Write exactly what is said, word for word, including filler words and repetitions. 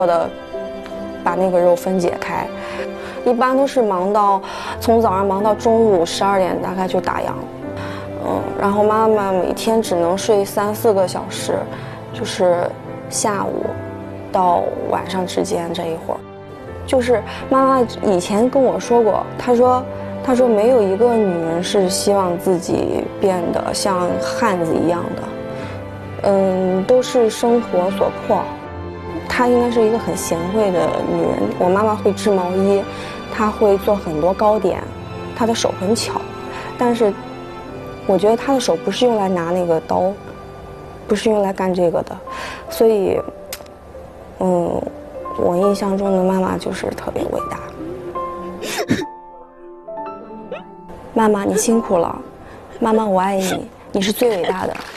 的把那个肉分解开，一般都是忙到从早上忙到中午十二点，大概就打烊。嗯，然后妈妈每天只能睡三四个小时，就是下午到晚上之间这一会儿。就是妈妈以前跟我说过，她说她说没有一个女人是希望自己变得像汉子一样的，嗯，都是生活所迫。她应该是一个很贤惠的女人。我妈妈会织毛衣，她会做很多糕点，她的手很巧，但是我觉得她的手不是用来拿那个刀，不是用来干这个的，所以，嗯，我印象中的妈妈就是特别伟大。妈妈，你辛苦了，妈妈我爱你，你是最伟大的。